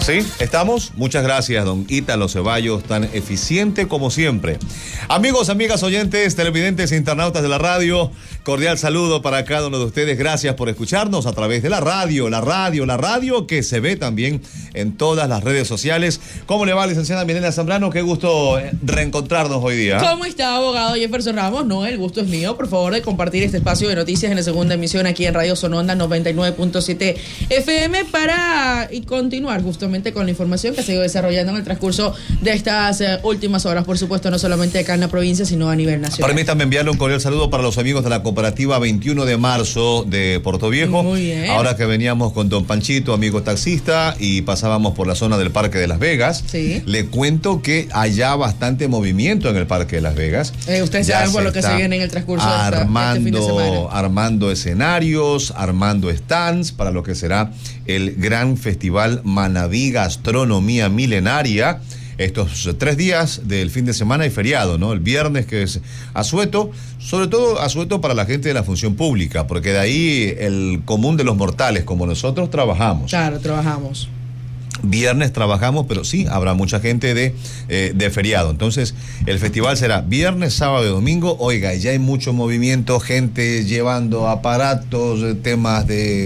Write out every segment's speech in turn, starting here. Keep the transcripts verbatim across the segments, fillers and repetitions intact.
Sí, estamos. Muchas gracias, don Ítalo Ceballos, tan eficiente como siempre. Amigos, amigas oyentes, televidentes e internautas de la radio, cordial saludo para cada uno de ustedes. Gracias por escucharnos a través de la radio, la radio, la radio que se ve también en todas las redes sociales. ¿Cómo le va, licenciada Milena Zambrano? Qué gusto reencontrarnos hoy día. ¿Cómo está, abogado Jefferson Ramos? No, el gusto es mío. Por favor, de compartir este espacio de noticias en la segunda emisión aquí en Radio Sononda noventa y nueve punto siete F M para y continuar justamente con la información que se ha ido desarrollando en el transcurso de estas eh, últimas horas, por supuesto, no solamente acá en la provincia, sino a nivel nacional. Permítanme enviarle un cordial saludo para los amigos de la cooperativa veintiuno de marzo de Puerto Viejo. Muy bien. Ahora que veníamos con don Panchito, amigo taxista, y pasábamos por la zona del Parque de Las Vegas, sí. Le cuento que haya bastante movimiento en el Parque de Las Vegas. Eh, ustedes ya saben por lo que se viene en el transcurso armando, de esta, este fin de semana. Armando escenarios, armando stands para lo que será el gran festival Manabí Gastronomía Milenaria. Estos tres días del fin de semana y feriado, ¿no? El viernes, que es asueto, sobre todo asueto para la gente de la función pública, porque de ahí el común de los mortales, como nosotros, trabajamos. Claro, trabajamos. Viernes trabajamos, pero sí, habrá mucha gente de, eh, de feriado. Entonces, el festival será viernes, sábado y domingo. Oiga, ya hay mucho movimiento, gente llevando aparatos, temas de...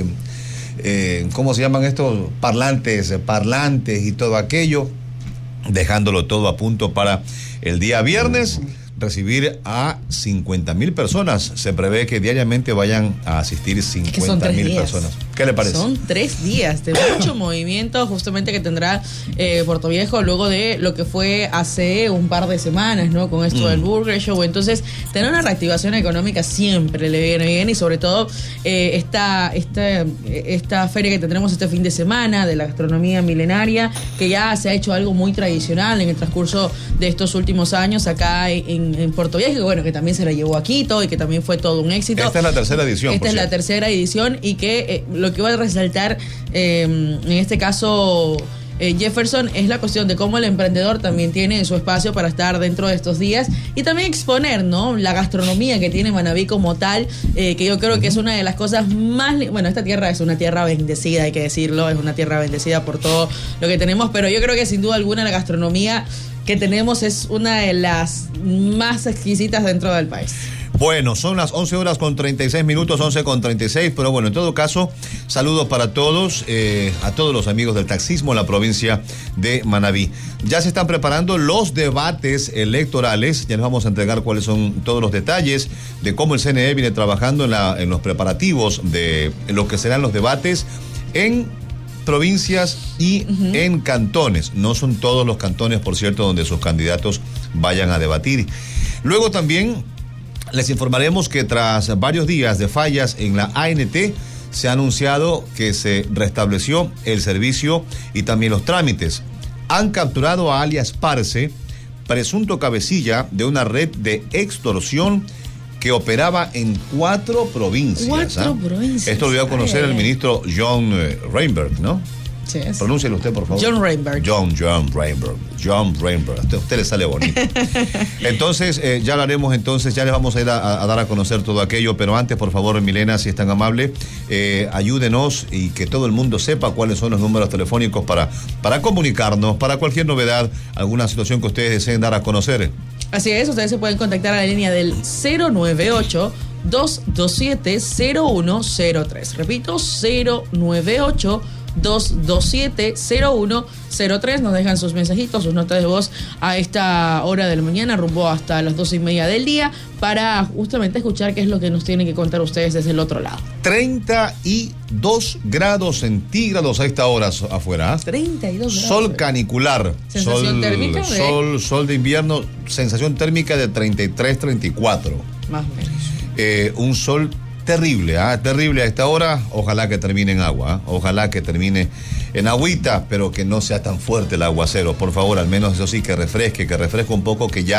Eh, ¿cómo se llaman estos? Parlantes, parlantes y todo aquello, dejándolo todo a punto para el día viernes, recibir a cincuenta mil personas. Se prevé que diariamente vayan a asistir cincuenta mil personas. ¿Qué le parece? Son tres días de mucho movimiento justamente que tendrá eh, Puerto Viejo luego de lo que fue hace un par de semanas, ¿no? Con esto mm. del Burger Show. Entonces, tener una reactivación económica siempre le viene bien, y sobre todo eh, esta, esta, esta feria que tendremos este fin de semana de la gastronomía milenaria, que ya se ha hecho algo muy tradicional en el transcurso de estos últimos años acá en, en Puerto Viejo, que bueno, que también se la llevó a Quito y que también fue todo un éxito. Esta es la tercera edición. Esta es la tercera edición, y que eh, lo que va a resaltar eh, en este caso eh, Jefferson es la cuestión de cómo el emprendedor también tiene su espacio para estar dentro de estos días y también exponer, ¿no?, la gastronomía que tiene Manabí como tal, eh, que yo creo que es una de las cosas más... Bueno, esta tierra es una tierra bendecida, hay que decirlo, es una tierra bendecida por todo lo que tenemos, pero yo creo que sin duda alguna la gastronomía que tenemos es una de las más exquisitas dentro del país. Bueno, son las once horas con treinta y seis minutos, once con treinta y seis, pero bueno, en todo caso, saludos para todos, eh, a todos los amigos del taxismo en la provincia de Manabí. Ya se están preparando los debates electorales, ya les vamos a entregar cuáles son todos los detalles de cómo el C N E viene trabajando en, la, en los preparativos de lo que serán los debates en provincias y uh-huh. en cantones. No son todos los cantones, por cierto, donde sus candidatos vayan a debatir. Luego también les informaremos que tras varios días de fallas en la A N T, se ha anunciado que se restableció el servicio y también los trámites. Han capturado a alias Parce, presunto cabecilla de una red de extorsión que operaba en cuatro provincias. Cuatro ¿ah? provincias. Esto lo dio a conocer Ay, el ministro John eh, Reinberg, ¿no? Sí, es. Pronúncielo usted, por favor. John Reinberg. John, John Reinberg. John Reinberg. A usted, usted le sale bonito. Entonces, eh, ya lo haremos entonces, ya les vamos a ir a, a dar a conocer todo aquello, pero antes, por favor, Milena, si es tan amable, eh, ayúdenos y que todo el mundo sepa cuáles son los números telefónicos para, para comunicarnos, para cualquier novedad, alguna situación que ustedes deseen dar a conocer. Así es, ustedes se pueden contactar a la línea del cero nueve ocho, dos dos siete, cero uno cero tres. Repito, cero nueve ocho, dos dos siete, cero uno cero tres. Nos dejan sus mensajitos, sus notas de voz a esta hora de la mañana, rumbo hasta las doce y media del día, para justamente escuchar qué es lo que nos tienen que contar ustedes desde el otro lado. treinta y dos grados centígrados a esta hora afuera. treinta y dos grados. Sol canicular. Sensación sol, térmica de... Sol, sol de invierno, sensación térmica de treinta y tres, treinta y cuatro. Más o menos. Eh, un sol terrible, ¿eh? terrible a esta hora. Ojalá que termine en agua, ¿eh? Ojalá que termine en agüita, pero que no sea tan fuerte el aguacero. Por favor, al menos eso sí, que refresque, que refresque un poco, que ya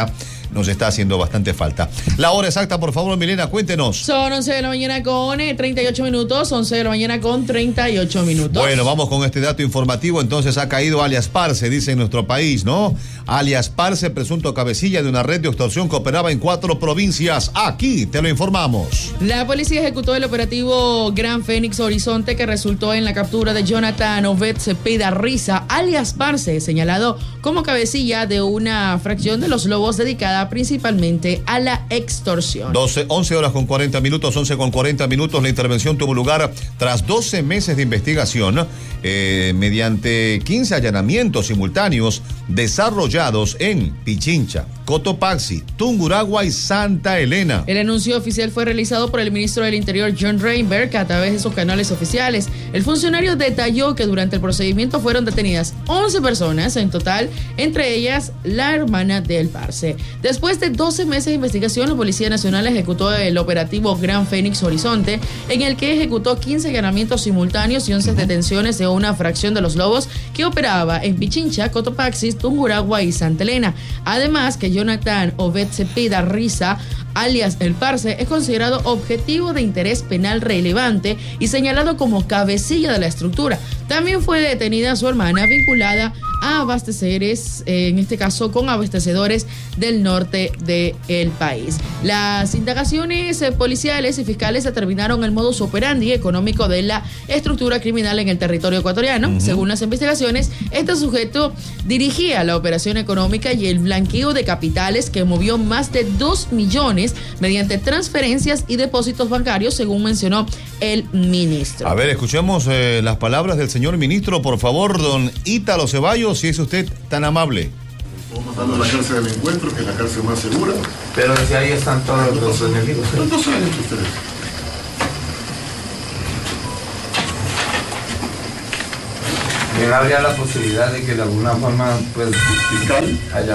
nos está haciendo bastante falta. La hora exacta, por favor, Milena, cuéntenos. Son once de la mañana con eh, treinta y ocho minutos, once de la mañana con treinta y ocho minutos. Bueno, vamos con este dato informativo. Entonces ha caído alias Parce, dice en nuestro país, ¿no? Alias Parce, presunto cabecilla de una red de extorsión que operaba en cuatro provincias. Aquí te lo informamos. La policía ejecutó el operativo Gran Fénix Horizonte, que resultó en la captura de Jonathan Obed Cepeda Riza, alias Parce, señalado como cabecilla de una fracción de los Lobos dedicada principalmente a la extorsión. doce, once horas con cuarenta minutos, once con cuarenta minutos. La intervención tuvo lugar tras doce meses de investigación, eh, mediante quince allanamientos simultáneos desarrollados en Pichincha, Cotopaxi, Tungurahua y Santa Elena. El anuncio oficial fue realizado por el ministro del Interior, John Reinberg, a través de sus canales oficiales. El funcionario detalló que durante el procedimiento fueron detenidas once personas en total, entre ellas la hermana del Parce. Después de doce meses de investigación, la Policía Nacional ejecutó el operativo Gran Fénix Horizonte, en el que ejecutó quince allanamientos simultáneos y once uh-huh. detenciones de una fracción de los Lobos que operaba en Pichincha, Cotopaxi, Tungurahua y Santa Elena. Además, que Jonathan Obed Cepeda Riza, alias El Parce, es considerado objetivo de interés penal relevante y señalado como cabecilla de la estructura. También fue detenida su hermana, vinculada a abasteceres, eh, en este caso con abastecedores del norte del país. Las indagaciones eh, policiales y fiscales determinaron el modus operandi económico de la estructura criminal en el territorio ecuatoriano. Uh-huh. Según las investigaciones, este sujeto dirigía la operación económica y el blanqueo de capitales, que movió más de dos millones mediante transferencias y depósitos bancarios, según mencionó el ministro. A ver, escuchemos eh, las palabras del señor ministro, por favor, don Ítalo Ceballos, si es usted tan amable. Vamos mandando a la cárcel del encuentro, que es la cárcel más segura. Pero desde ahí están todos los, los enemigos. ¿eh? No saben entre ustedes. Bien, habría la posibilidad de que de alguna forma, pues, fiscal haya.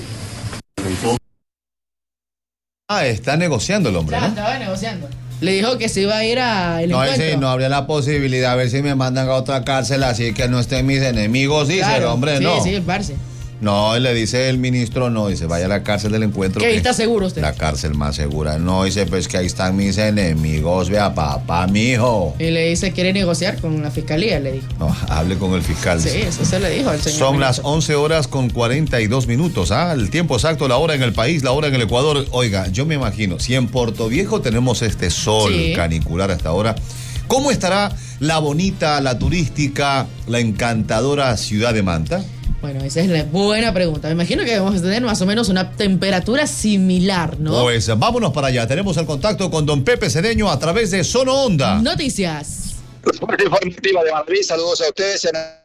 Ah, está negociando el hombre, Ya, ¿no? estaba negociando. Le dijo que se iba a ir al No, encuentro. sí, no habría la posibilidad, a ver si me mandan a otra cárcel así que no estén mis enemigos, dice Claro, el hombre, sí, no. Sí, el Parce. No, y le dice el ministro, no, dice, vaya a la cárcel del encuentro. ¿Que ahí está seguro usted? La cárcel más segura. No, dice, pues que ahí están mis enemigos, vea, papá, mijo. Y le dice, quiere negociar con la fiscalía, le dijo. No, hable con el fiscal. Sí, dice. eso se le dijo al señor Son ministro. las once horas con cuarenta y dos minutos, ¿ah? El tiempo exacto, la hora en el país, la hora en el Ecuador. Oiga, yo me imagino, si en Puerto Viejo tenemos este sol Sí. canicular hasta ahora, ¿cómo estará la bonita, la turística, la encantadora ciudad de Manta? Bueno, esa es la buena pregunta. Me imagino que vamos a tener más o menos una temperatura similar, ¿no? Pues vámonos para allá. Tenemos el contacto con don Pepe Cedeño a través de Sono Onda. Noticias. La parte informativa de Manaví, saludos a ustedes.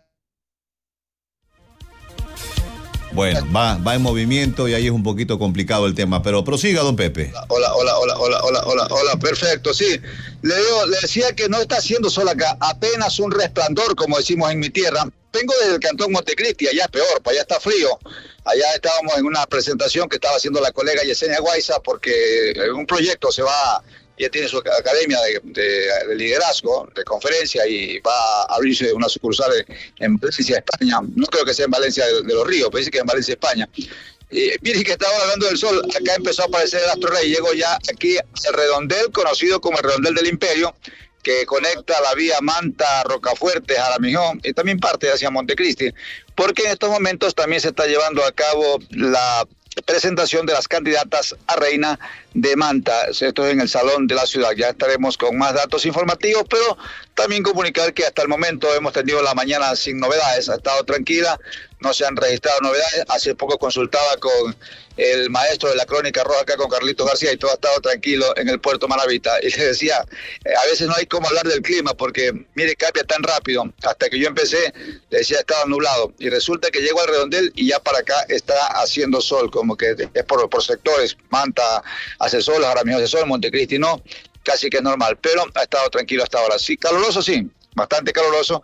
Bueno, va, va en movimiento y ahí es un poquito complicado el tema, pero prosiga, don Pepe. Hola, hola, hola, hola, hola, hola, hola, perfecto, sí. Le, digo, le decía que no está haciendo sol acá, apenas un resplandor, como decimos en mi tierra. Vengo desde el cantón Montecristi, allá es peor, para allá está frío. Allá estábamos en una presentación que estaba haciendo la colega Yesenia Guaiza, porque un proyecto se va, ella tiene su academia de, de, de liderazgo, de conferencia, y va a abrirse una sucursal en Valencia, España. No creo que sea en Valencia de, de los Ríos, pero dice que es en Valencia, España. Y miren que estaba hablando del sol, acá empezó a aparecer el Astro Rey, llegó ya aquí el redondel, conocido como el redondel del Imperio, que conecta la vía Manta, Rocafuerte, Jaramijón y también parte hacia Montecristi, porque en estos momentos también se está llevando a cabo la presentación de las candidatas a reina de Manta. Esto es en el Salón de la Ciudad. Ya estaremos con más datos informativos, pero también comunicar que hasta el momento hemos tenido la mañana sin novedades, ha estado tranquila, no se han registrado novedades. Hace poco consultaba con el maestro de la Crónica Roja acá con Carlitos García y todo ha estado tranquilo en el puerto Manavita. Y le decía, eh, a veces no hay cómo hablar del clima porque, mire, cambia tan rápido. Hasta que yo empecé, le decía, estaba nublado. Y resulta que llego al redondel y ya para acá está haciendo sol, como que es por, por sectores. Manta hace sol, ahora mismo hace sol, Montecristi no, casi que es normal. Pero ha estado tranquilo hasta ahora. Sí, caluroso sí, bastante caluroso,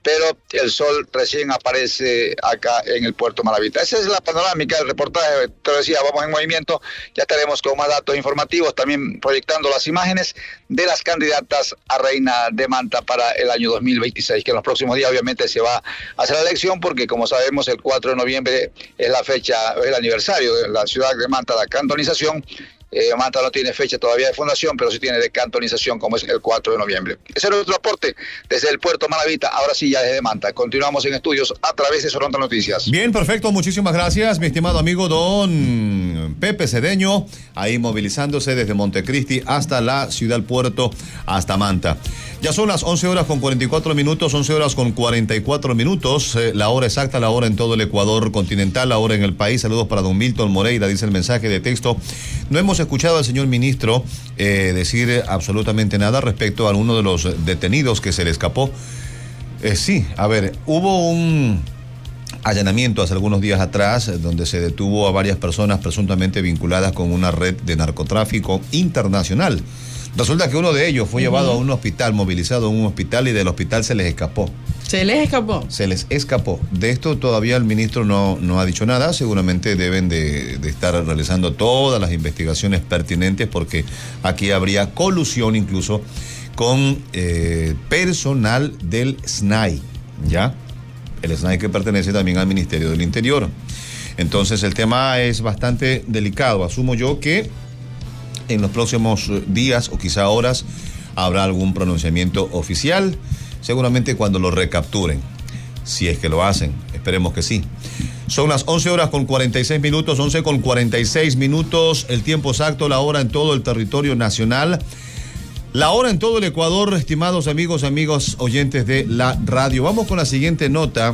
pero el sol recién aparece acá en el puerto Maravita. Esa es la panorámica del reportaje, te decía, vamos en movimiento, ya estaremos con más datos informativos, también proyectando las imágenes de las candidatas a Reina de Manta para el año dos mil veintiséis, que en los próximos días obviamente se va a hacer la elección, porque como sabemos el cuatro de noviembre es la fecha, es el aniversario de la ciudad de Manta, la cantonización. Eh, Manta no tiene fecha todavía de fundación, pero sí tiene de cantonización, como es el cuatro de noviembre. Ese es nuestro aporte desde el puerto Maravita, ahora sí ya desde Manta. Continuamos en estudios a través de Soronta Noticias. Bien, perfecto, muchísimas gracias, mi estimado amigo don Pepe Cedeño, ahí movilizándose desde Montecristi hasta la ciudad puerto, hasta Manta. Ya son las once horas con cuarenta y cuatro minutos, once horas con cuarenta y cuatro minutos, eh, la hora exacta, la hora en todo el Ecuador continental, la hora en el país. Saludos para don Milton Moreira, dice el mensaje de texto. No hemos escuchado al señor ministro eh, decir absolutamente nada respecto a uno de los detenidos que se le escapó. Eh, sí, a ver, hubo un allanamiento hace algunos días atrás eh, donde se detuvo a varias personas presuntamente vinculadas con una red de narcotráfico internacional. Resulta que uno de ellos fue uh-huh. llevado a un hospital, movilizado a un hospital, y del hospital se les escapó. ¿Se les escapó? Se les escapó. De esto todavía el ministro no, no ha dicho nada. Seguramente deben de, de estar realizando todas las investigaciones pertinentes, porque aquí habría colusión incluso con eh, personal del S N A I, ¿ya? El S N A I que pertenece también al Ministerio del Interior. Entonces el tema es bastante delicado. Asumo yo que en los próximos días o quizá horas habrá algún pronunciamiento oficial, seguramente cuando lo recapturen, si es que lo hacen, esperemos que sí. Son las once horas con cuarenta y seis minutos, once con cuarenta y seis minutos, el tiempo exacto, la hora en todo el territorio nacional, la hora en todo el Ecuador, estimados amigos, amigos oyentes de la radio. Vamos con la siguiente nota.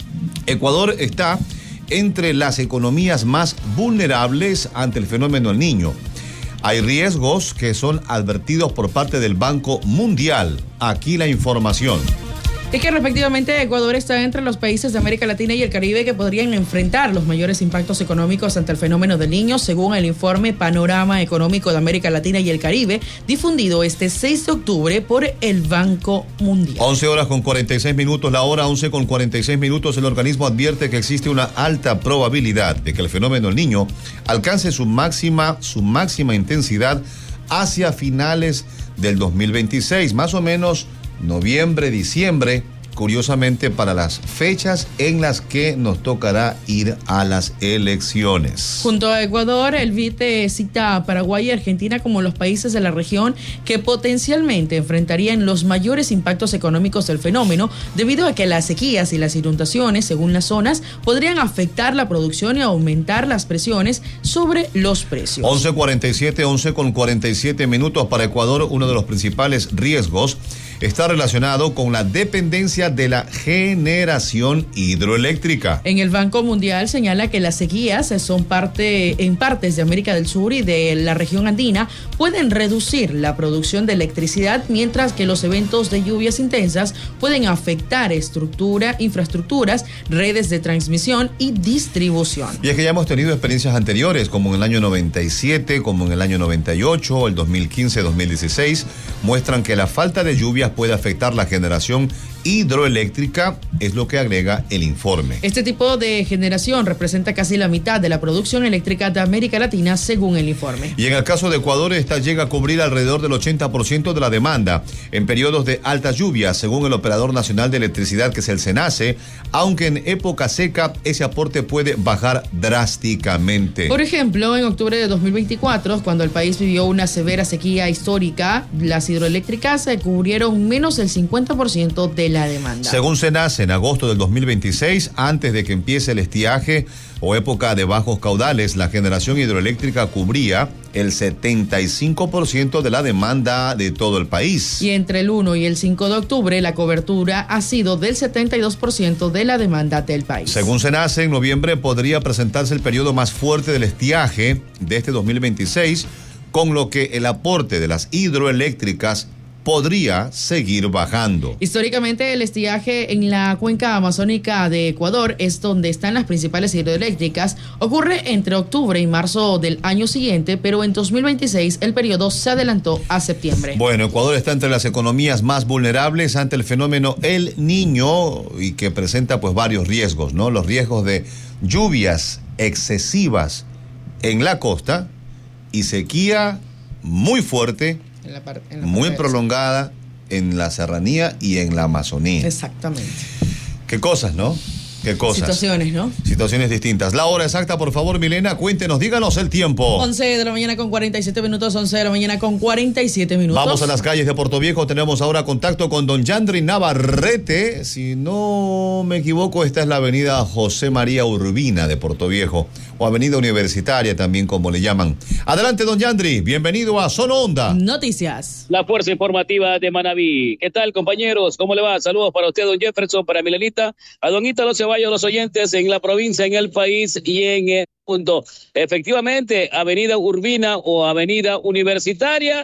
Ecuador está entre las economías más vulnerables ante el fenómeno El Niño. Hay riesgos que son advertidos por parte del Banco Mundial. Aquí la información. Y que respectivamente Ecuador está entre los países de América Latina y el Caribe que podrían enfrentar los mayores impactos económicos ante el fenómeno del Niño, según el informe Panorama Económico de América Latina y el Caribe, difundido este seis de octubre por el Banco Mundial. once horas con cuarenta y seis minutos, la hora once con cuarenta y seis minutos. El organismo advierte que existe una alta probabilidad de que el fenómeno del Niño alcance su máxima, su máxima intensidad hacia finales del dos mil veintiséis, más o menos noviembre, diciembre, curiosamente para las fechas en las que nos tocará ir a las elecciones. Junto a Ecuador, el B I D cita a Paraguay y Argentina como los países de la región que potencialmente enfrentarían los mayores impactos económicos del fenómeno, debido a que las sequías y las inundaciones, según las zonas, podrían afectar la producción y aumentar las presiones sobre los precios. once cuarenta y siete, once con cuarenta y siete minutos. Para Ecuador, uno de los principales riesgos está relacionado con la dependencia de la generación hidroeléctrica. En el Banco Mundial señala que las sequías son parte en partes de América del Sur y de la región andina pueden reducir la producción de electricidad, mientras que los eventos de lluvias intensas pueden afectar estructura, infraestructuras, redes de transmisión y distribución. Y es que ya hemos tenido experiencias anteriores, como en el año noventa y siete, como en el año noventa y ocho, el dos mil quince, dos mil dieciséis, muestran que la falta de lluvias puede afectar la generación hidroeléctrica, es lo que agrega el informe. Este tipo de generación representa casi la mitad de la producción eléctrica de América Latina, según el informe. Y en el caso de Ecuador, esta llega a cubrir alrededor del ochenta por ciento de la demanda en periodos de altas lluvias, según el Operador Nacional de Electricidad, que es el SENACE, aunque en época seca ese aporte puede bajar drásticamente. Por ejemplo, en octubre de dos mil veinticuatro, cuando el país vivió una severa sequía histórica, las hidroeléctricas se cubrieron menos del cincuenta por ciento de la demanda. Según SENACE, en agosto del dos mil veintiséis, antes de que empiece el estiaje o época de bajos caudales, la generación hidroeléctrica cubría el setenta y cinco por ciento de la demanda de todo el país. Y entre el uno y el cinco de octubre, la cobertura ha sido del setenta y dos por ciento de la demanda del país. Según SENACE, en noviembre podría presentarse el periodo más fuerte del estiaje de este dos mil veintiséis, con lo que el aporte de las hidroeléctricas podría seguir bajando. Históricamente, el estiaje en la cuenca amazónica de Ecuador es donde están las principales hidroeléctricas. Ocurre entre octubre y marzo del año siguiente, pero en dos mil veintiséis el periodo se adelantó a septiembre. Bueno, Ecuador está entre las economías más vulnerables ante el fenómeno El Niño y que presenta pues varios riesgos, ¿no? Los riesgos de lluvias excesivas en la costa y sequía muy fuerte, En la parte, en la muy parte prolongada en la serranía y en la Amazonía. Exactamente. Qué cosas, ¿no? Qué cosas. Situaciones, ¿no? Situaciones distintas. La hora exacta, por favor, Milena, cuéntenos, díganos el tiempo. once de la mañana con cuarenta y siete minutos, once de la mañana con cuarenta y siete minutos. Vamos a las calles de Puerto Viejo, tenemos ahora contacto con don Yandri Navarrete. Si no me equivoco, esta es la avenida José María Urbina de Puerto Viejo, o avenida Universitaria también, como le llaman. Adelante, don Yandri, bienvenido a Zona Onda. Noticias. La fuerza informativa de Manabí. ¿Qué tal, compañeros? ¿Cómo le va? Saludos para usted, don Jefferson, para Milenita, a don Ítalo Ceballos, los oyentes en la provincia, en el país y en el mundo. Efectivamente, avenida Urbina o avenida Universitaria.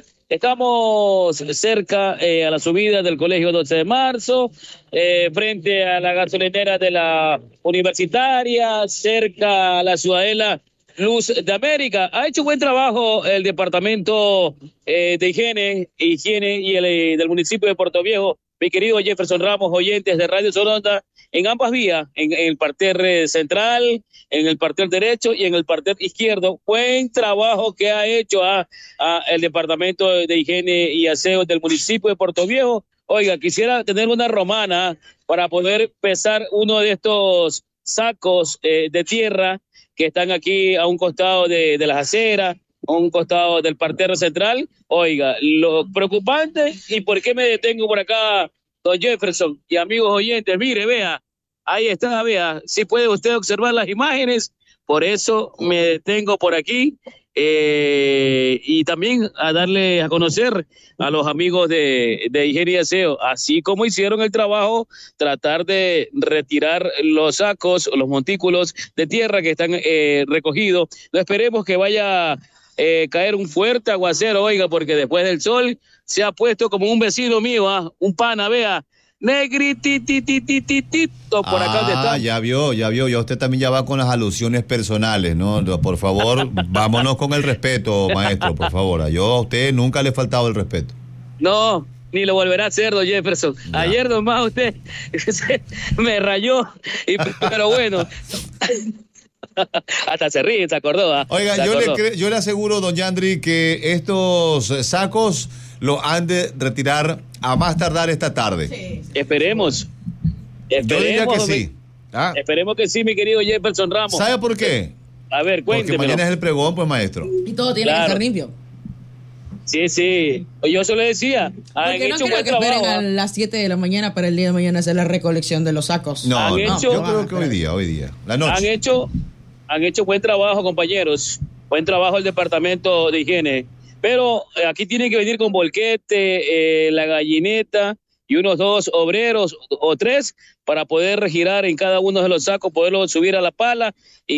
Estamos cerca eh, a la subida del Colegio doce de marzo, eh, frente a la gasolinera de la Universitaria, cerca a la Ciudadela Luz de América. Ha hecho buen trabajo el departamento eh, de higiene, higiene y el eh, del municipio de Puerto Viejo, mi querido Jefferson Ramos, oyentes de Radio Zona Onda, en ambas vías, en, en el parterre central, en el parterre derecho y en el parterre izquierdo. Buen trabajo que ha hecho a, a el departamento de higiene y aseo del municipio de Puerto Viejo. Oiga, quisiera tener una romana para poder pesar uno de estos sacos eh, de tierra que están aquí a un costado de, de las aceras, a un costado del parterre central. Oiga, lo preocupante, y por qué me detengo por acá, don Jefferson y amigos oyentes, mire, vea, ahí está, vea, si puede usted observar las imágenes, por eso me detengo por aquí, eh, y también a darle a conocer a los amigos de, de higiene y aseo, así como hicieron el trabajo, tratar de retirar los sacos, los montículos de tierra que están eh, recogidos. No esperemos que vaya Eh, caer un fuerte aguacero, oiga, porque después del sol se ha puesto como un vecino mío, ¿ah? Un pana, vea, negritititititito por acá donde está. Ah, ya vio, ya vio, ya usted también ya va con las alusiones personales, ¿no? Por favor, vámonos con el respeto, maestro, por favor. Yo a usted nunca le he faltado el respeto. No, ni lo volverá a hacer, don Jefferson. Ya. Ayer nomás usted me rayó, y, pero bueno... Hasta se ríe, se acordó. ¿eh? Oiga, se yo, acordó. Le, yo le aseguro, don Yandri, que estos sacos los han de retirar a más tardar esta tarde. Sí. Esperemos. Esperemos. Yo diría que mi, sí. ¿Ah? Esperemos que sí, mi querido Jefferson Ramos. ¿Sabe por qué? A ver, cuénteme. Porque mañana es el pregón, pues, maestro. Y todo tiene Claro. que estar limpio. Sí, sí. Yo se lo decía. Han Porque no hecho creo buen que esperen trabajo. a las siete de la mañana para el día de mañana hacer la recolección de los sacos. No, Han no, hecho- yo creo que hoy día, hoy día. La noche. Han hecho, han hecho buen trabajo, compañeros. Buen trabajo el departamento de higiene. Pero eh, aquí tienen que venir con volquete, eh, la gallineta y unos dos obreros o tres para poder girar en cada uno de los sacos, poderlo subir a la pala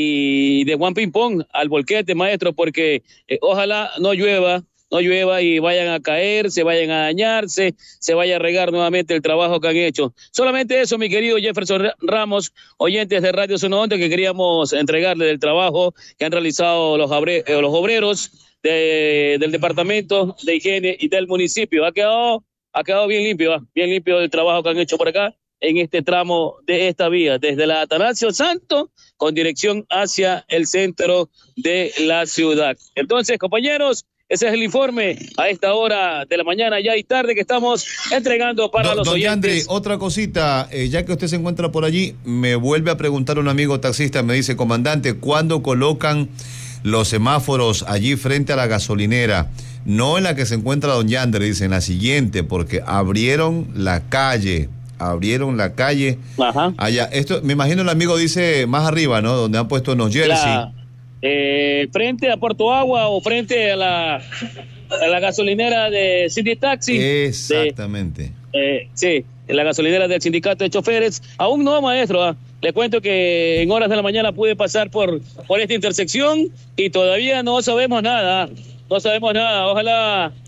y de Juan Ping Pong al volquete, maestro, porque eh, ojalá no llueva, no llueva y vayan a caer, se vayan a dañarse, se vaya a regar nuevamente el trabajo que han hecho. Solamente eso, mi querido Jefferson Ramos, oyentes de Radio Zona Onda, que queríamos entregarle del trabajo que han realizado los, abre, eh, los obreros de, del departamento de higiene y del municipio. Ha quedado, ha quedado bien limpio, ¿eh? bien limpio el trabajo que han hecho por acá en este tramo de esta vía, desde la Atanasio Santo con dirección hacia el centro de la ciudad. Entonces, compañeros, ese es el informe a esta hora de la mañana, ya y tarde, que estamos entregando para Don, los don oyentes. Yandri, otra cosita, eh, ya que usted se encuentra por allí, me vuelve a preguntar un amigo taxista, me dice, comandante, ¿cuándo colocan los semáforos allí frente a la gasolinera? No en la que se encuentra don Yandri, dice, en la siguiente, porque abrieron la calle, abrieron la calle. Ajá. Allá, esto, me imagino el amigo dice más arriba, ¿no? Donde han puesto unos jersey. La, eh, frente a Puerto Agua o frente a la, a la gasolinera de City Taxi. Exactamente. De, eh, sí, en la gasolinera del sindicato de choferes. Aún no, maestro. ¿ah? Le cuento que en horas de la mañana pude pasar por, por esta intersección y todavía no sabemos nada. No sabemos nada. Ojalá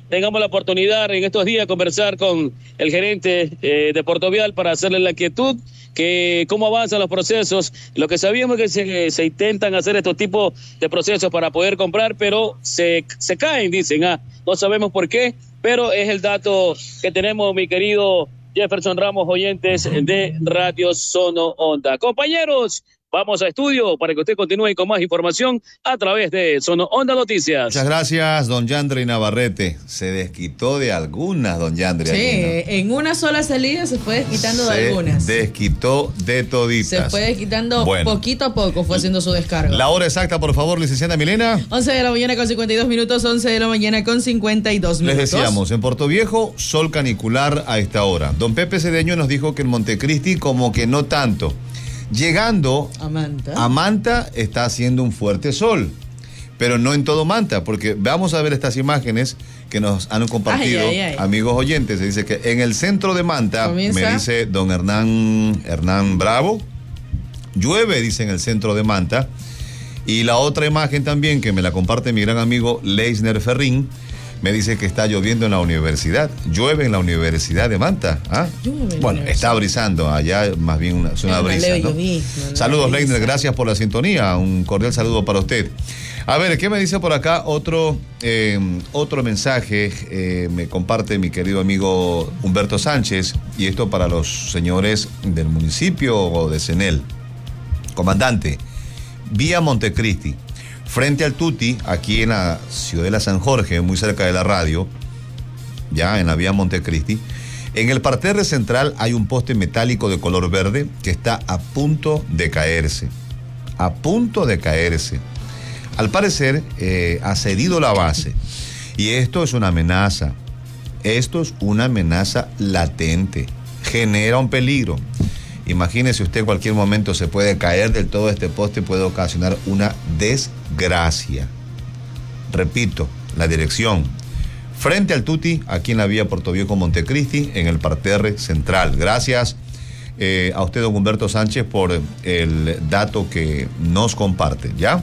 tengamos la oportunidad en estos días de conversar con el gerente eh, de Portovial para hacerle la quietud, que cómo avanzan los procesos. Lo que sabíamos es que se, se intentan hacer estos tipos de procesos para poder comprar, pero se, se caen, dicen, ah, no sabemos por qué, pero es el dato que tenemos, mi querido Jefferson Ramos, oyentes de Radio Sono Onda. Compañeros, vamos a estudio para que usted continúe con más información a través de Sono Onda Noticias. Muchas gracias, don Yandri Navarrete. Se desquitó de algunas, don Yandri. Sí, aquí, ¿no? En una sola salida se fue desquitando se de algunas. Se desquitó de toditas. Se fue desquitando bueno, poquito a poco, fue haciendo su descarga. La hora exacta, por favor, licenciada Milena. once de la mañana con cincuenta y dos minutos, once de la mañana con cincuenta y dos minutos. Les decíamos, en Portoviejo, sol canicular a esta hora. Don Pepe Cedeño nos dijo que en Montecristi como que no tanto. Llegando a Manta. a Manta está haciendo un fuerte sol, pero no en todo Manta, porque vamos a ver estas imágenes que nos han compartido ay, ay, ay. amigos oyentes. Se dice que en el centro de Manta, ¿comienza? Me dice don Hernán, Hernán Bravo, llueve, dice, en el centro de Manta. Y la otra imagen también que me la comparte mi gran amigo Leisner Ferrín, me dice que está lloviendo en la universidad. Llueve en la Universidad de Manta. ¿Ah? Bueno, está brisando allá, más bien una, es una brisa, ¿no? Llovizno, Saludos, Leiner, gracias por la sintonía. Un cordial saludo para usted. A ver, ¿qué me dice por acá? Otro, eh, otro mensaje eh, me comparte mi querido amigo Humberto Sánchez, y esto para los señores del municipio de Cenel. Comandante, vía Montecristi, frente al Tuti, aquí en la Ciudadela San Jorge, muy cerca de la radio, ya en la vía Montecristi, en el parterre central hay un poste metálico de color verde que está a punto de caerse, a punto de caerse. Al parecer, eh, ha cedido la base, y esto es una amenaza, esto es una amenaza latente, genera un peligro. Imagínese usted, en cualquier momento se puede caer del todo este poste, puede ocasionar una desgracia. Repito, la dirección, frente al Tuti, aquí en la vía Portoviejo Montecristi, en el parterre central. Gracias eh, a usted, don Humberto Sánchez, por el dato que nos comparte, ¿ya?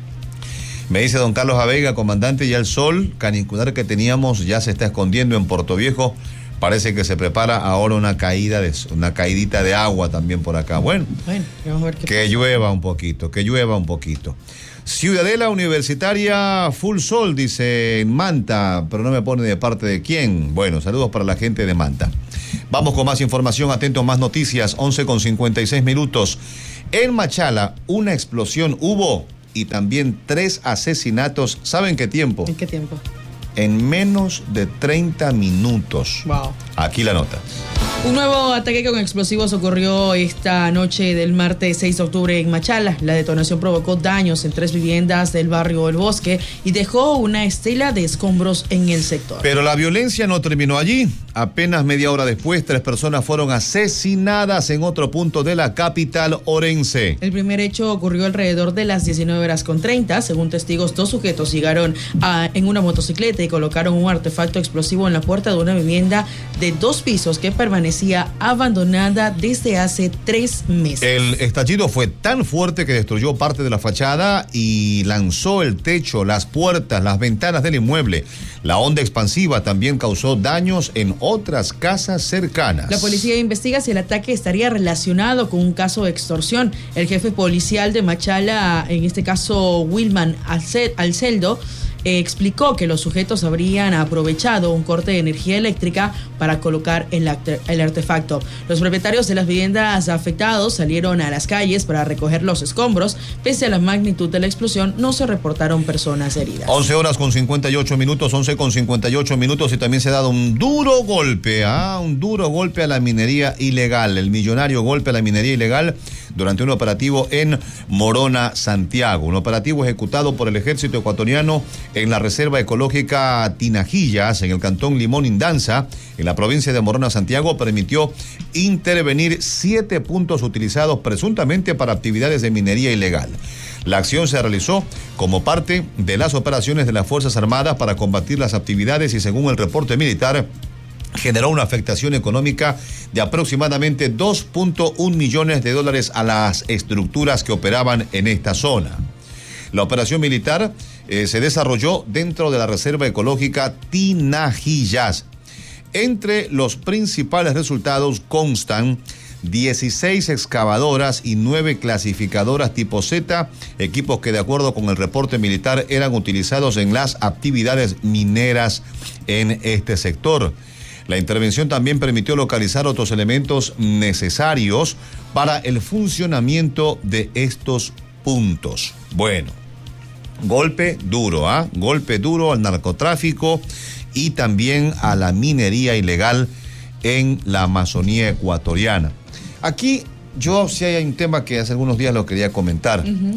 Me dice don Carlos Aveiga, comandante, ya el sol canicular que teníamos ya se está escondiendo en Portoviejo. Parece que se prepara ahora una caída de una caidita de agua también por acá. Bueno, bueno vamos a ver qué que pasa. llueva un poquito, que llueva un poquito. Ciudadela Universitaria full sol, dice en Manta, pero no me pone de parte de quién. Bueno, saludos para la gente de Manta. Vamos con más información, atentos, más noticias, once con cincuenta y seis minutos. En Machala, una explosión hubo y también tres asesinatos. ¿Saben qué tiempo? ¿En qué tiempo? En menos de treinta minutos. Wow. Aquí la nota. Un nuevo ataque con explosivos ocurrió esta noche del martes seis de octubre en Machala. La detonación provocó daños en tres viviendas del barrio El Bosque y dejó una estela de escombros en el sector. Pero la violencia no terminó allí. Apenas media hora después, tres personas fueron asesinadas en otro punto de la capital orense. El primer hecho ocurrió alrededor de las diecinueve horas con treinta. Según testigos, dos sujetos llegaron a, en una motocicleta y colocaron un artefacto explosivo en la puerta de una vivienda de dos pisos que permanecía abandonada desde hace tres meses. El estallido fue tan fuerte que destruyó parte de la fachada y lanzó el techo, las puertas, las ventanas del inmueble. La onda expansiva también causó daños en otras casas cercanas. La policía investiga si el ataque estaría relacionado con un caso de extorsión. El jefe policial de Machala, en este caso Wilman Alceldo, Eh, explicó que los sujetos habrían aprovechado un corte de energía eléctrica para colocar el, acte- el artefacto. Los propietarios de las viviendas afectados salieron a las calles para recoger los escombros. Pese a la magnitud de la explosión, no se reportaron personas heridas. once horas con cincuenta y ocho minutos, once con cincuenta y ocho minutos, y también se ha dado un duro golpe, ¿ah? un duro golpe a la minería ilegal, el millonario golpe a la minería ilegal durante un operativo en Morona, Santiago. Un operativo ejecutado por el ejército ecuatoriano en la Reserva Ecológica Tinajillas, en el cantón Limón Indanza, en la provincia de Morona, Santiago, permitió intervenir siete puntos utilizados presuntamente para actividades de minería ilegal. La acción se realizó como parte de las operaciones de las Fuerzas Armadas para combatir las actividades y, según el reporte militar, generó una afectación económica de aproximadamente dos punto uno millones de dólares a las estructuras que operaban en esta zona. La operación militar eh, se desarrolló dentro de la Reserva Ecológica Tinajillas. Entre los principales resultados constan dieciséis excavadoras y nueve clasificadoras tipo Z, equipos que de acuerdo con el reporte militar eran utilizados en las actividades mineras en este sector. La intervención también permitió localizar otros elementos necesarios para el funcionamiento de estos puntos. Bueno, golpe duro, ¿ah? ¿eh? Golpe duro al narcotráfico y también a la minería ilegal en la Amazonía ecuatoriana. Aquí yo sí hay un tema que hace algunos días lo quería comentar. Uh-huh.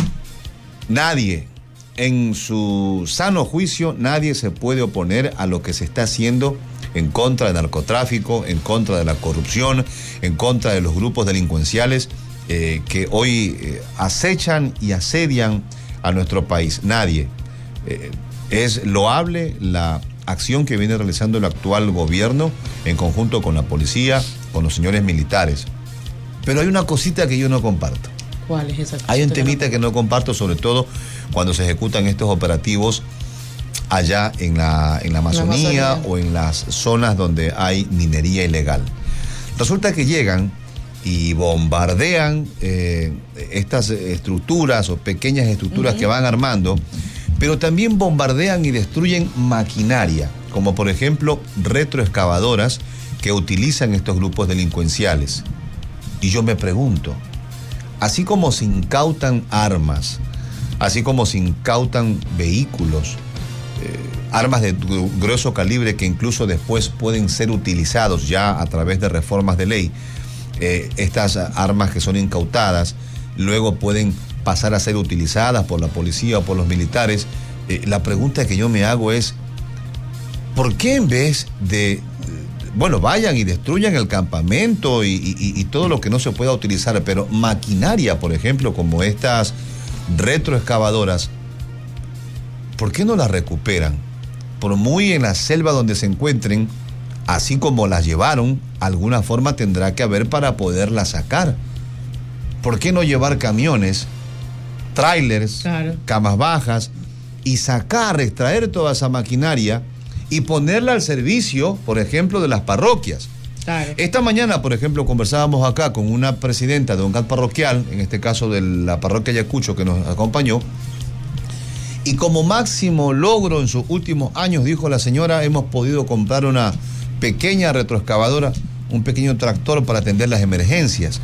Nadie, en su sano juicio, nadie se puede oponer a lo que se está haciendo en contra del narcotráfico, en contra de la corrupción, en contra de los grupos delincuenciales eh, que hoy eh, acechan y asedian a nuestro país. Nadie. Eh, es loable la acción que viene realizando el actual gobierno en conjunto con la policía, con los señores militares. Pero hay una cosita que yo no comparto. ¿Cuál es esa? Hay un temita que no comparto, sobre todo cuando se ejecutan estos operativos allá en la, en la Amazonía, la Amazonía o en las zonas donde hay minería ilegal. Resulta que llegan y bombardean eh, estas estructuras o pequeñas estructuras uh-huh. que van armando, pero también bombardean y destruyen maquinaria, como por ejemplo retroexcavadoras que utilizan estos grupos delincuenciales. Y yo me pregunto, así como se incautan armas, así como se incautan vehículos, eh, armas de grueso calibre que incluso después pueden ser utilizados ya a través de reformas de ley, eh, estas armas que son incautadas luego pueden pasar a ser utilizadas por la policía o por los militares. Eh, la pregunta que yo me hago es, ¿por qué en vez de, bueno, vayan y destruyan el campamento y, y, y todo lo que no se pueda utilizar, pero maquinaria, por ejemplo, como estas retroexcavadoras, ¿por qué no las recuperan? Por muy en la selva donde se encuentren, así como las llevaron, alguna forma tendrá que haber para poderlas sacar. ¿Por qué no llevar camiones, trailers, claro, camas bajas y sacar, extraer toda esa maquinaria y ponerla al servicio, por ejemplo, de las parroquias? Claro. Esta mañana, por ejemplo, conversábamos acá con una presidenta de un C A D parroquial, en este caso de la parroquia Ayacucho, que nos acompañó, y como máximo logro en sus últimos años, dijo la señora, hemos podido comprar una pequeña retroexcavadora, un pequeño tractor para atender las emergencias.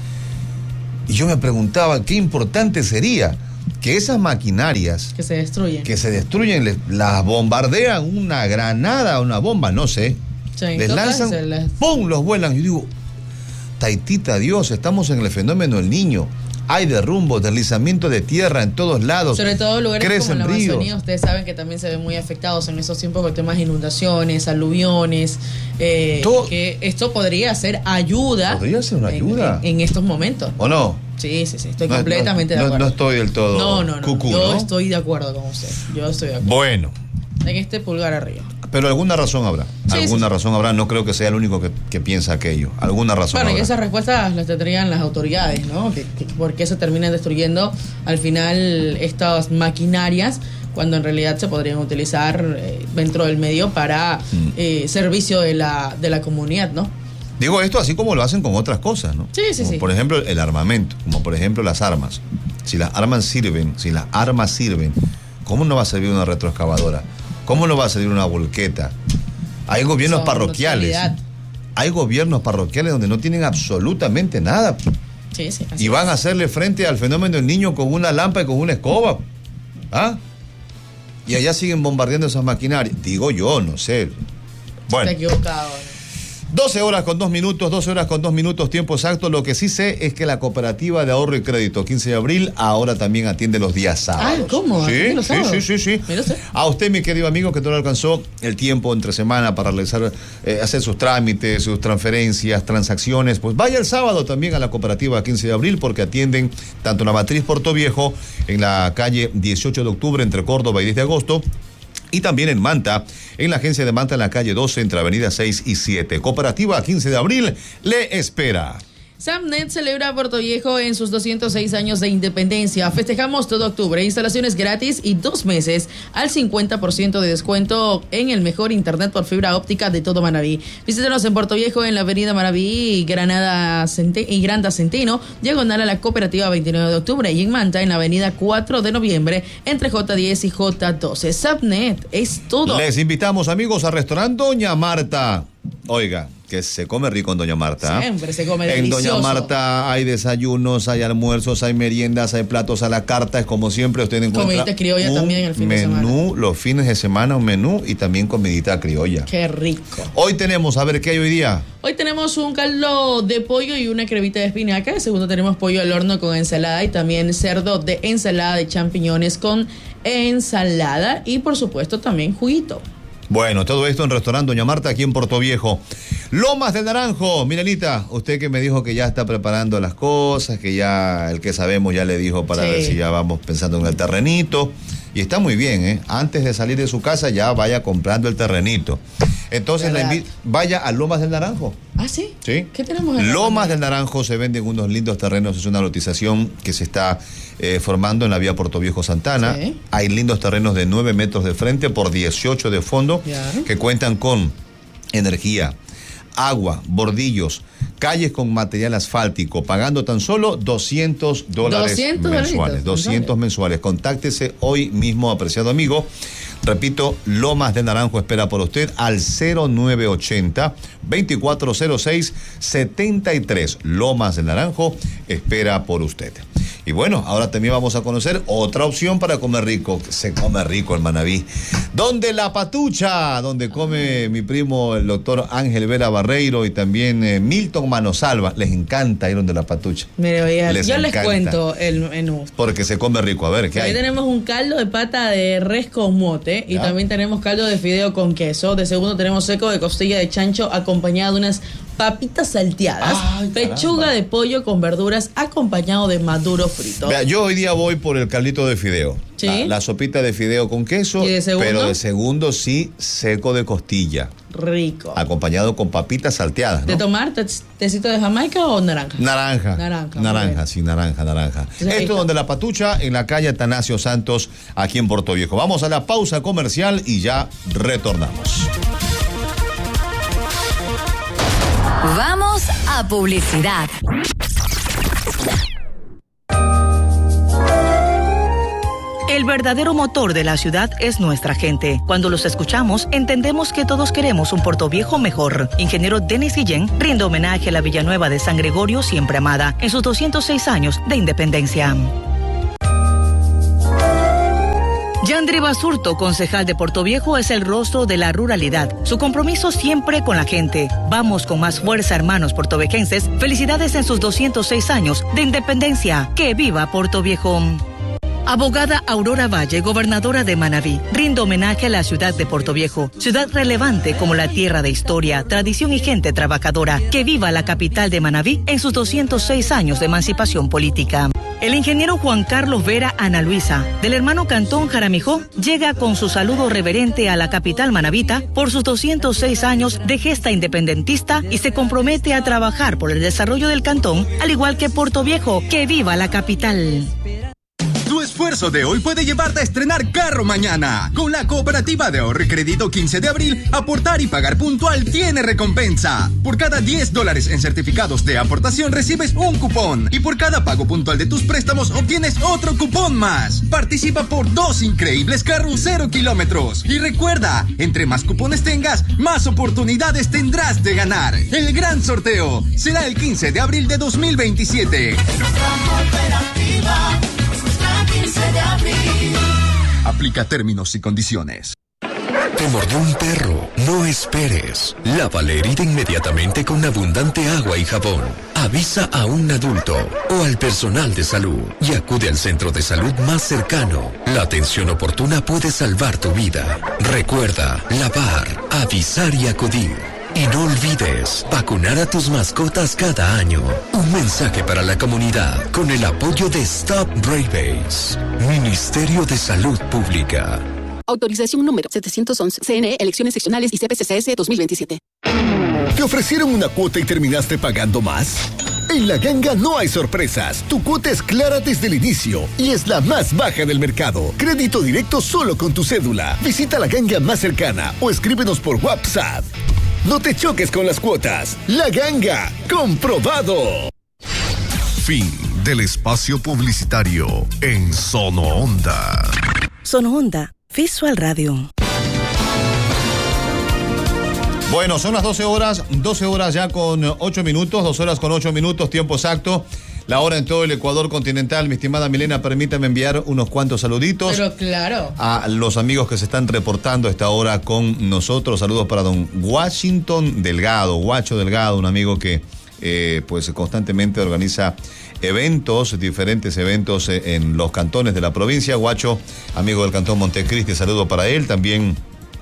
Y yo me preguntaba, qué importante sería que esas maquinarias que se destruyen, que se destruyen, les, las bombardean una granada, una bomba, no sé, sí, les lanzan, les... ¡pum!, los vuelan. Yo digo, taitita Dios, estamos en el fenómeno del Niño. Hay derrumbos, deslizamiento de tierra en todos lados. Sobre todo lugares como la Amazonía, ustedes saben que también se ven muy afectados en esos tiempos con temas de inundaciones, aluviones. Eh, que esto podría ser ayuda. Podría ser una ayuda. En, en, en estos momentos. ¿O no? Sí, sí, sí, estoy no, completamente no, de acuerdo. No, no estoy del todo. No, no, no. Cucú, yo ¿no? estoy de acuerdo con usted. Yo estoy de acuerdo. Bueno. En este pulgar arriba. Pero alguna razón habrá. Sí, alguna sí, razón habrá. No creo que sea el único que, que piensa aquello. Alguna razón bueno, habrá. Bueno, y esas respuestas las tendrían las autoridades, ¿no? Que, que, ¿Por qué se terminan destruyendo al final estas maquinarias cuando en realidad se podrían utilizar eh, dentro del medio para mm. eh, servicio de la, de la comunidad, ¿no? Digo esto así como lo hacen con otras cosas, ¿no? Sí, sí, como sí. Por ejemplo, el armamento, como por ejemplo las armas. Si las armas sirven, si las armas sirven, ¿cómo no va a servir una retroexcavadora? ¿Cómo no va a servir una volqueta? Hay gobiernos Son parroquiales. Hay gobiernos parroquiales donde no tienen absolutamente nada. Sí, sí. Y van es. a hacerle frente al fenómeno del Niño con una lámpara y con una escoba. ¿Ah? Y allá siguen bombardeando esas maquinarias. Digo yo, no sé. Bueno. Está equivocado. doce horas con dos minutos, doce horas con dos minutos, tiempo exacto. Lo que sí sé es que la Cooperativa de Ahorro y Crédito quince de abril ahora también atiende los días sábados. Ah, ¿cómo? Sí, sí, sí, sí, sí. A usted, mi querido amigo, que no le alcanzó el tiempo entre semana para realizar, eh, hacer sus trámites, sus transferencias, transacciones, pues vaya el sábado también a la Cooperativa quince de abril porque atienden tanto en la matriz Puerto Viejo, en la calle dieciocho de octubre entre Córdoba y diez de agosto, y también en Manta, en la agencia de Manta en la calle doce entre avenida seis y siete. Cooperativa quince de abril le espera. Subnet celebra Puerto Viejo en sus doscientos seis años de independencia. Festejamos todo octubre, instalaciones gratis y dos meses al cincuenta por ciento de descuento en el mejor internet por fibra óptica de todo Manabí. Visítenos en Puerto Viejo en la avenida Manabí, Granada Cente- y Granda Centeno, diagonal a la cooperativa veintinueve de octubre, y en Manta en la avenida cuatro de noviembre entre J diez y J doce. Subnet es todo. Les invitamos, amigos, al restaurante Doña Marta. Oiga, que se come rico en Doña Marta. Siempre se come En delicioso. Doña Marta hay desayunos, hay almuerzos, hay meriendas, hay platos a la carta. Es como siempre, usted encuentra Comidita criolla un también el fin de semana. menú los fines de semana, un menú y también comidita criolla. Qué rico. Hoy tenemos, a ver, ¿qué hay hoy día? Hoy tenemos un caldo de pollo y una cremita de espinaca. De segundo tenemos pollo al horno con ensalada y también cerdo de ensalada de champiñones con ensalada y por supuesto también juguito. Bueno, todo esto en Restaurante Doña Marta, aquí en Puerto Viejo. Lomas del Naranjo. Milenita, usted que me dijo que ya está preparando las cosas, que ya el que sabemos ya le dijo para Sí. ver si ya vamos pensando en el terrenito. Y está muy bien, ¿eh? Antes de salir de su casa ya vaya comprando el terrenito. Entonces, la invi- vaya a Lomas del Naranjo. ¿Ah, sí? ¿Sí? ¿Qué tenemos en Lomas del Naranjo se venden unos lindos terrenos. Es una lotización que se está eh, formando en la vía Puerto Viejo Santana. Sí. Hay lindos terrenos de nueve metros de frente por dieciocho de fondo Ya. que cuentan con energía, agua, bordillos, calles con material asfáltico, pagando tan solo doscientos dólares doscientos mensuales. dolaritos, doscientos mensuales. Contáctese hoy mismo, apreciado amigo. Repito, Lomas del Naranjo espera por usted al cero nueve ochenta, veinticuatro cero seis, setenta y tres. Lomas del Naranjo espera por usted. Y bueno, ahora también vamos a conocer otra opción para comer rico. Se come rico en Manabí. Donde La Patucha, donde come mi primo el doctor Ángel Vera Barreiro y también eh, Milton Manosalva. Les encanta ir donde La Patucha. Mire, oiga, Les yo les encanta. cuento el menú. Porque se come rico. A ver, ¿qué Hoy hay? tenemos un caldo de pata de res con mote y Ya. también tenemos caldo de fideo con queso. De segundo tenemos seco de costilla de chancho acompañado de unas papitas salteadas, Ay, pechuga caramba. de pollo con verduras acompañado de maduro frito. Vea, yo hoy día voy por el caldito de fideo. Sí. La, la sopita de fideo con queso. ¿Y de segundo? Pero de segundo sí, seco de costilla. Rico. Acompañado con papitas salteadas, ¿De ¿no? tomar te- tecito de Jamaica o naranja? Naranja. Naranja, Naranja, muy bien. sí, naranja, naranja. ahí Esto está. donde La Patucha, en la calle Atanasio Santos, aquí en Puerto Viejo. Vamos a la pausa comercial y ya retornamos. Vamos a publicidad. El verdadero motor de la ciudad es nuestra gente. Cuando los escuchamos, entendemos que todos queremos un Puerto Viejo mejor. Ingeniero Denis Guillén rinde homenaje a la Villanueva de San Gregorio siempre amada en sus doscientos seis años de independencia. Yandri Basurto, concejal de Puerto Viejo, es el rostro de la ruralidad. Su compromiso siempre con la gente. Vamos con más fuerza, hermanos puertovejenses. Felicidades en sus doscientos seis años de independencia. ¡Que viva Puerto Viejo! Abogada Aurora Valle, gobernadora de Manabí, rinde homenaje a la ciudad de Puerto Viejo, ciudad relevante como la tierra de historia, tradición y gente trabajadora. ¡Que viva la capital de Manabí en sus doscientos seis años de emancipación política! El ingeniero Juan Carlos Vera Ana Luisa, del hermano Cantón Jaramijó, llega con su saludo reverente a la capital manabita por sus doscientos seis años de gesta independentista y se compromete a trabajar por el desarrollo del cantón, al igual que Puerto Viejo. ¡Que viva la capital! Tu esfuerzo de hoy puede llevarte a estrenar carro mañana. Con la cooperativa de ahorro y crédito quince de abril, aportar y pagar puntual tiene recompensa. Por cada diez dólares en certificados de aportación recibes un cupón. Y por cada pago puntual de tus préstamos obtienes otro cupón más. Participa por dos increíbles carros cero kilómetros. Y recuerda, entre más cupones tengas, más oportunidades tendrás de ganar. El gran sorteo será el quince de abril de dos mil veintisiete. Aplica términos y condiciones. ¿Te mordió un perro? No esperes. Lava la herida inmediatamente con abundante agua y jabón. Avisa a un adulto o al personal de salud y acude al centro de salud más cercano. La atención oportuna puede salvar tu vida. Recuerda, lavar, avisar y acudir. Y no olvides vacunar a tus mascotas cada año. Un mensaje para la comunidad con el apoyo de Stop Rabies. Ministerio de Salud Pública. Autorización número setecientos once. C N E, Elecciones Seccionales y C P C C S dos mil veintisiete. ¿Te ofrecieron una cuota y terminaste pagando más? En La Ganga no hay sorpresas. Tu cuota es clara desde el inicio y es la más baja del mercado. Crédito directo solo con tu cédula. Visita la Ganga más cercana o escríbenos por WhatsApp. No te choques con las cuotas. La Ganga, comprobado. Fin del espacio publicitario en Sono Onda. Sono Onda, Visual Radio. Bueno, son las doce horas, doce horas ya con ocho minutos, dos horas con ocho minutos, tiempo exacto. La hora en todo el Ecuador continental. Mi estimada Milena, permítame enviar unos cuantos saluditos. Pero claro. A los amigos que se están reportando a esta hora con nosotros. Saludos para don Washington Delgado, Guacho Delgado, un amigo que eh, pues constantemente organiza eventos, diferentes eventos en los cantones de la provincia. Guacho, amigo del cantón Montecristi, saludo para él. También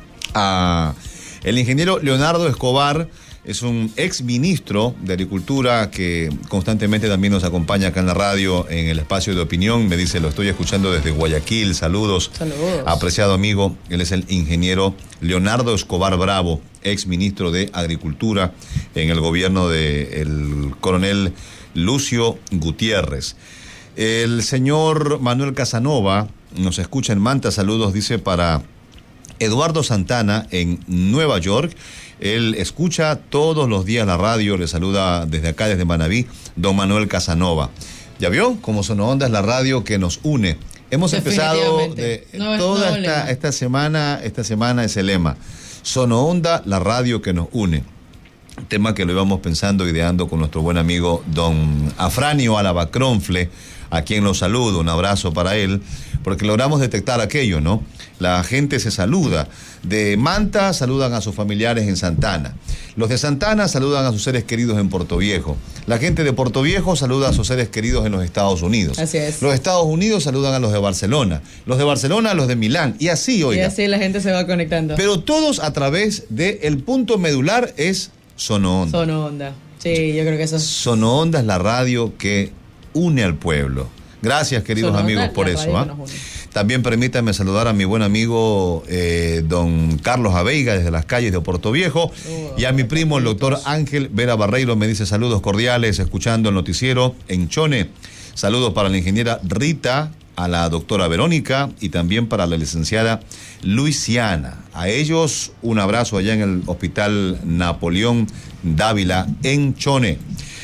a el ingeniero Leonardo Escobar. Es un ex ministro de Agricultura que constantemente también nos acompaña acá en la radio en el espacio de opinión. Me dice, lo estoy escuchando desde Guayaquil. Saludos. Saludos. Apreciado amigo. Él es el ingeniero Leonardo Escobar Bravo, ex ministro de Agricultura en el gobierno del coronel Lucio Gutiérrez. El señor Manuel Casanova nos escucha en Manta. Saludos, dice, para Eduardo Santana en Nueva York. Él escucha todos los días la radio, le saluda desde acá, desde Manabí, don Manuel Casanova. ¿Ya vio cómo Sono Onda es la radio que nos une? Hemos empezado de, no es, toda no esta, esta semana, esta semana es el lema. Sono Onda, la radio que nos une. Tema que lo íbamos pensando, ideando con nuestro buen amigo don Afranio Alabacronfle, a quien lo saludo, un abrazo para él, porque logramos detectar aquello, ¿no? La gente se saluda. De Manta saludan a sus familiares en Santana. Los de Santana saludan a sus seres queridos en Puerto Viejo. La gente de Puerto Viejo saluda a sus seres queridos en los Estados Unidos. Así es. Los Estados Unidos saludan a los de Barcelona. Los de Barcelona a los de Milán. Y así, oiga. Y así la gente se va conectando. Pero todos a través de el punto medular es Sono Onda. Sono Onda. Sí, yo creo que eso es. Sono Onda es la radio que une al pueblo. Gracias, queridos Sono amigos, Onda, por la eso. radio ¿ah? que nos une. También permítanme saludar a mi buen amigo eh, don Carlos Aveiga desde las calles de Puerto Viejo Oh, y a mi primo el doctor Ángel Vera Barreiro me dice saludos cordiales escuchando el noticiero en Chone. Saludos para la ingeniera Rita, a la doctora Verónica y también para la licenciada Luisiana. A ellos un abrazo allá en el Hospital Napoleón Dávila en Chone.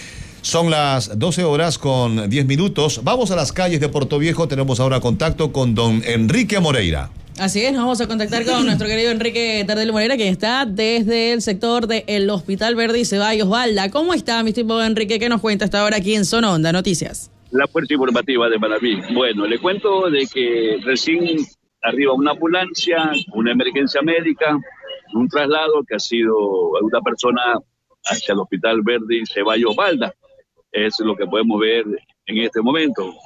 Son las doce horas con diez minutos. Vamos a las calles de Puerto Viejo. Tenemos ahora contacto con don Enrique Moreira. Así es, nos vamos a contactar con nuestro querido Enrique Tardel Moreira, que está desde el sector del Hospital Verde y Ceballos Balda. ¿Cómo está, mi estimado Enrique? ¿Qué nos cuenta hasta ahora aquí en Sono Onda Noticias? La fuerza informativa de Manabí. Bueno, le cuento de que recién arriba una ambulancia, una emergencia médica, un traslado que ha sido una persona hacia el Hospital Verde y Ceballos Balda. Es lo que podemos ver en este momento.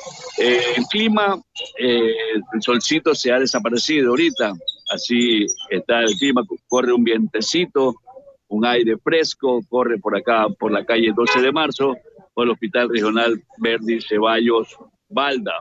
Eh, el clima, eh, el solcito se ha desaparecido ahorita, así está el clima, corre un vientecito, un aire fresco, corre por acá, por la calle doce de marzo, por el Hospital Regional Verde Ceballos Balda.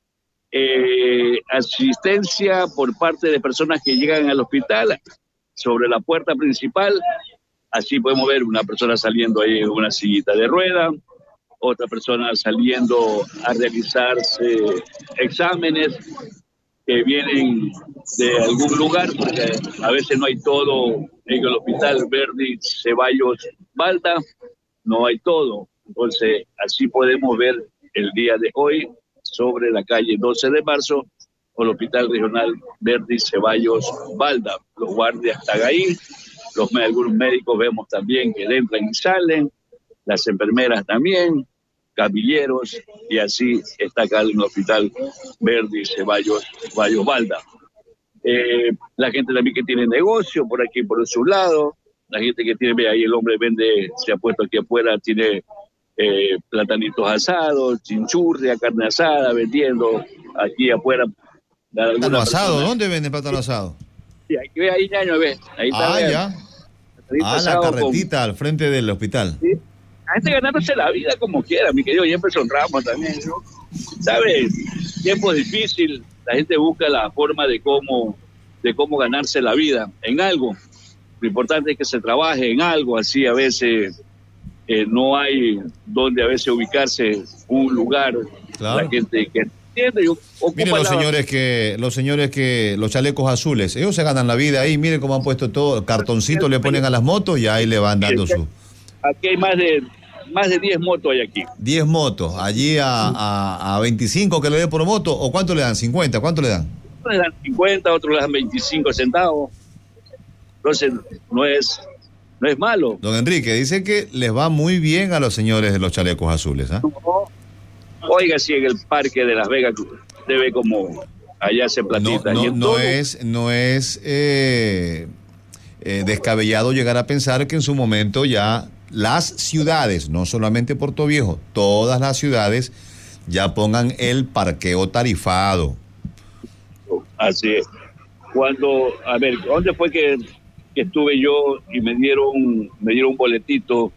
Eh, asistencia por parte de personas que llegan al hospital sobre la puerta principal. Así podemos ver una persona saliendo ahí en una sillita de rueda, otra persona saliendo a realizarse exámenes que vienen de algún lugar, porque a veces no hay todo en el Hospital Verde Ceballos Balda, no hay todo. Entonces, así podemos ver el día de hoy sobre la calle doce de marzo o el Hospital Regional Verde Ceballos Balda. Los guardias están ahí. Los, algunos médicos vemos también que entran y salen, las enfermeras también, camilleros, y así está acá en el Hospital Verde Ceballos, Ceballos Balda. Eh, la gente también que tiene negocio por aquí, por su lado, la gente que tiene, ve ahí el hombre vende, se ha puesto aquí afuera, tiene eh, platanitos asados, chinchurria, carne asada, vendiendo aquí afuera. ¿Plátano asado? ¿Dónde vende plátano asado? Sí, hay que ver ahí, ñaño, ve. Ahí está, ah, vean. ya. Ah, la carretita con... al frente del hospital. Sí. La gente ganándose la vida como quiera, mi querido Jefferson Ramos también, ¿no? ¿Sabes? Tiempo difícil, la gente busca la forma de cómo, de cómo ganarse la vida en algo. Lo importante es que se trabaje en algo, así a veces eh, no hay donde a veces ubicarse un lugar, Claro. la gente que entiende y ocupa Miren los la- señores que, los señores que, los chalecos azules, ellos se ganan la vida ahí, miren cómo han puesto todo, cartoncito le ponen a las motos y ahí le van dando su Aquí hay más de más de diez motos hay aquí. diez motos, allí a, a, a veinticinco que le dé por moto, o cuánto le dan, cincuenta, ¿cuánto le dan? Otros le dan cincuenta, otros le dan veinticinco centavos. Entonces, no es no es malo. Don Enrique, dice que les va muy bien a los señores de los chalecos azules, ¿ah? Oiga, si en el parque de Las Vegas debe como allá hace platita. No, y en no todo- es, no es eh, eh, descabellado llegar a pensar que en su momento ya las ciudades, no solamente Puerto Viejo, todas las ciudades ya pongan el parqueo tarifado. Así es. Cuando, a ver, ¿dónde fue que, que estuve yo y me dieron me dieron un boletito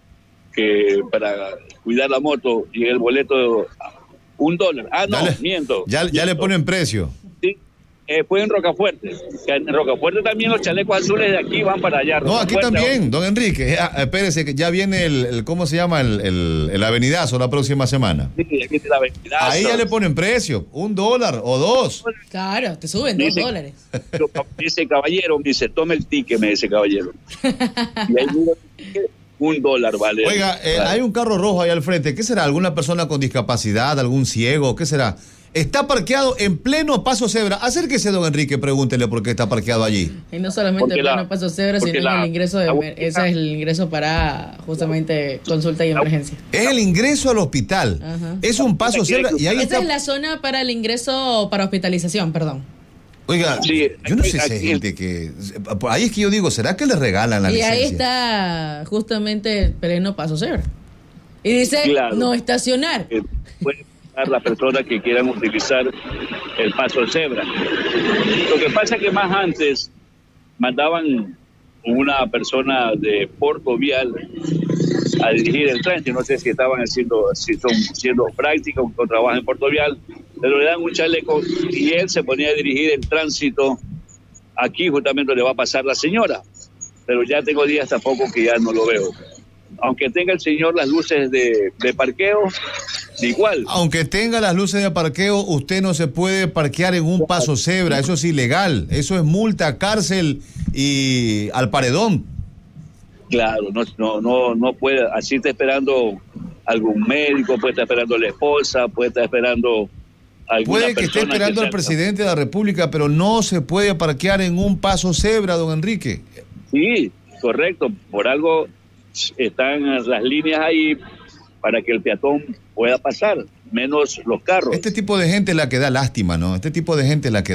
que para cuidar la moto y el boleto un dólar? Ah, no, Ya le- miento. Ya, ya le ponen precio. Sí, eh, fue en Rocafuerte. Que en Rocafuerte también los chalecos azules de aquí van para allá. No, aquí Rocafuerte, también, don Enrique. Ah, espérese, que ya viene el, el- ¿cómo se llama? El, el, el avenidazo la próxima semana. Sí, aquí está la ventilación. Ahí ya le ponen precio, un dólar o dos. Claro, te suben dos Dice- dólares. Dice caballero, me dice, tome el ticket, me dice caballero. Y ahí miro el ticket, un dólar vale. Oiga, eh, hay un carro rojo ahí al frente. ¿Qué será? ¿Alguna persona con discapacidad? ¿Algún ciego? ¿Qué será? Está parqueado en pleno paso cebra. Acérquese, don Enrique, pregúntele por qué está parqueado allí. Y no solamente Porque el la- plano paso cebra, porque sino la- el ingreso de la- emer- ese es el ingreso para justamente consulta y emergencia. Es el ingreso al hospital. Ajá. Es un paso cebra y ahí Esa está. es la zona para el ingreso para hospitalización, perdón. Oiga, Sí, yo no sé si hay aquí- gente que... Ahí es que yo digo, ¿será que le regalan la Y licencia? ahí está justamente el pleno paso cebra. Y dice Claro. no estacionar. Eh, pueden usar las personas que quieran utilizar el paso cebra. Lo que pasa es que más antes mandaban una persona de Porto Vial a dirigir el tránsito. No sé si estaban haciendo, si son haciendo práctica o trabajan en Porto Vial, pero le dan un chaleco y él se ponía a dirigir el tránsito. Aquí justamente le va a pasar la señora, pero ya tengo días tampoco que ya no lo veo. Aunque tenga el señor las luces de, de parqueo, igual. Aunque tenga las luces de parqueo, usted no se puede parquear en un paso cebra. Eso es ilegal. Eso es multa, cárcel y al paredón. Claro, no, no, no, no puede, así está esperando algún médico, puede estar esperando la esposa, puede estar esperando alguna Puede que esté persona esperando que al sea- presidente de la República, pero no se puede parquear en un paso cebra, don Enrique. Sí, correcto, por algo están las líneas ahí para que el peatón pueda pasar, menos los carros. Este tipo de gente es la que da lástima, ¿no? Este tipo de gente es la que